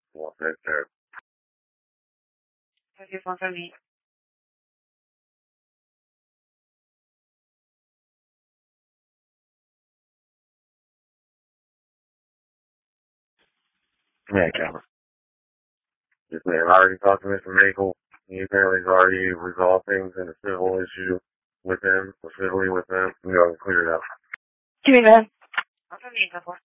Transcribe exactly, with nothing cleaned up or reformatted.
Well, that's there. Thank you for me. Yeah, camera. Just man, I already talked to Mister Maple. He apparently has already resolved things in a civil issue with him, or civilly with them. You know, clear it up. Give me that. I'll tell you